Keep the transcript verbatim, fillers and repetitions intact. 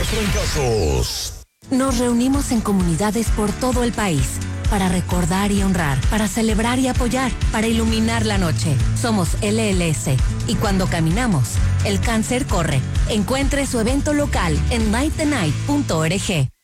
trancazos. Nos reunimos en comunidades por todo el país para recordar y honrar, para celebrar y apoyar, para iluminar la noche. Somos L L S y cuando caminamos, el cáncer corre. Encuentre su evento local en light the night punto org.